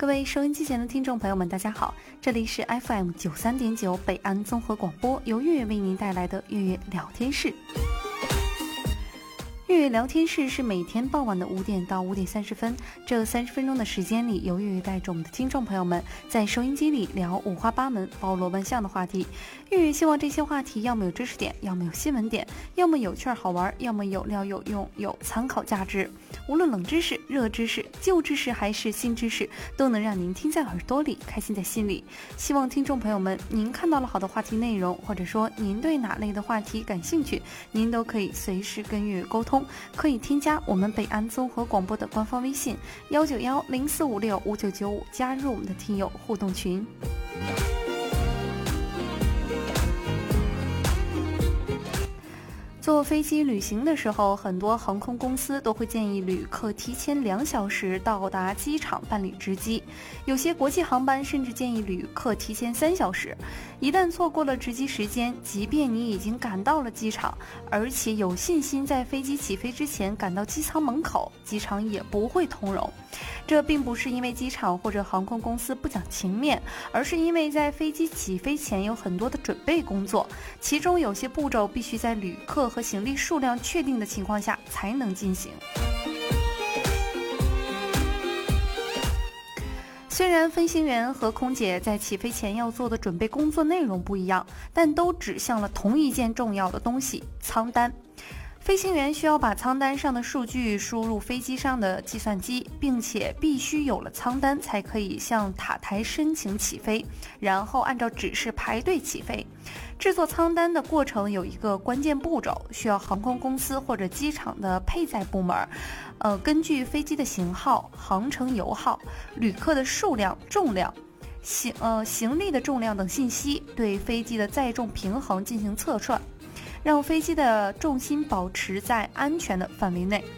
各位收音机前的听众朋友们，大家好，这里是 FM93.9 北安综合广播，由月月为您带来的月月聊天室。月月聊天室是每天傍晚的5点到5点30分，这30分钟的时间里，由月月带着我们的听众朋友们在收音机里聊五花八门、包罗万象的话题。月月希望这些话题要么有知识点，要么有新闻点，要么有趣好玩，要么有料有用，有参考价值。无论冷知识、热知识、旧知识还是新知识，都能让您听在耳朵里，开心在心里。希望听众朋友们，您看到了好的话题内容，或者说您对哪类的话题感兴趣，您都可以随时跟月月沟通，可以添加我们北安综合广播的官方微信19104565995，加入我们的听友互动群。坐飞机旅行的时候，很多航空公司都会建议旅客提前2小时到达机场办理值机，有些国际航班甚至建议旅客提前3小时。一旦错过了值机时间，即便你已经赶到了机场，而且有信心在飞机起飞之前赶到机舱门口，机场也不会通融。这并不是因为机场或者航空公司不讲情面，而是因为在飞机起飞前有很多的准备工作，其中有些步骤必须在旅客和行李数量确定的情况下才能进行。虽然飞行员和空姐在起飞前要做的准备工作内容不一样，但都指向了同一件重要的东西——舱单。飞行员需要把舱单上的数据输入飞机上的计算机，并且必须有了舱单才可以向塔台申请起飞，然后按照指示排队起飞。制作舱单的过程有一个关键步骤，需要航空公司或者机场的配载部门根据飞机的型号、航程油耗、旅客的数量、重量、行李的重量等信息，对飞机的载重平衡进行测算，让飞机的重心保持在安全的范围内。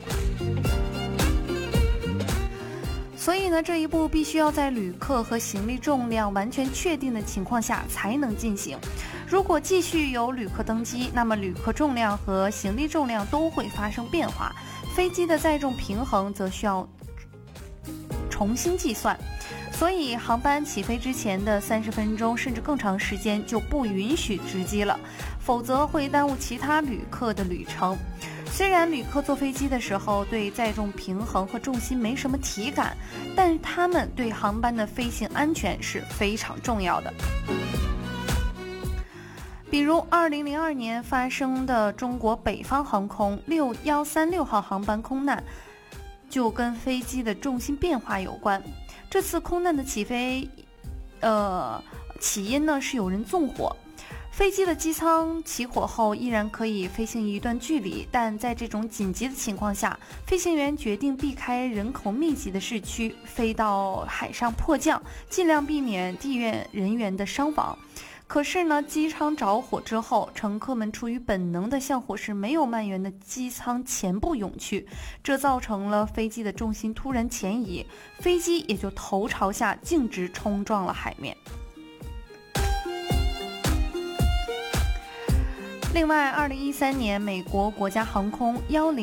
所以呢，这一步必须要在旅客和行李重量完全确定的情况下才能进行。如果继续有旅客登机，那么旅客重量和行李重量都会发生变化，飞机的载重平衡则需要重新计算。所以航班起飞之前的30分钟甚至更长时间就不允许值机了，否则会耽误其他旅客的旅程。虽然旅客坐飞机的时候对载重平衡和重心没什么体感，但他们对航班的飞行安全是非常重要的。比如2002年发生的中国北方航空6136号航班空难，就跟飞机的重心变化有关。这次空难的起因呢是有人纵火。飞机的机舱起火后依然可以飞行一段距离，但在这种紧急的情况下，飞行员决定避开人口密集的市区，飞到海上迫降，尽量避免地面人员的伤亡。可是呢，机舱着火之后，乘客们出于本能的向火势没有蔓延的机舱前部涌去，这造成了飞机的重心突然前移，飞机也就头朝下径直冲撞了海面。另外，2013年美国国家航空10